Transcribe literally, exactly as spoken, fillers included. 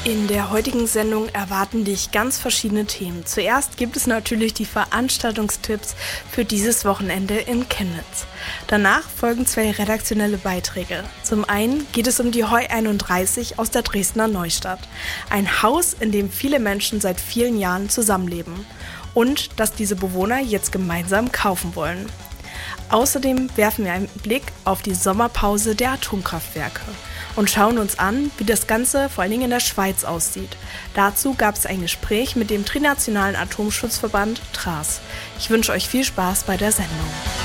In der heutigen Sendung erwarten dich ganz verschiedene Themen. Zuerst gibt es natürlich die Veranstaltungstipps für dieses Wochenende in Chemnitz. Danach folgen zwei redaktionelle Beiträge. Zum einen geht es um die Heu einunddreißig aus der Dresdner Neustadt. Ein Haus, in dem viele Menschen seit vielen Jahren zusammenleben. Und dass diese Bewohner jetzt gemeinsam kaufen wollen. Außerdem werfen wir einen Blick auf die Sommerpause der Atomkraftwerke und schauen uns an, wie das Ganze vor allen Dingen in der Schweiz aussieht. Dazu gab es ein Gespräch mit dem Trinationalen Atomschutzverband T R A S. Ich wünsche euch viel Spaß bei der Sendung.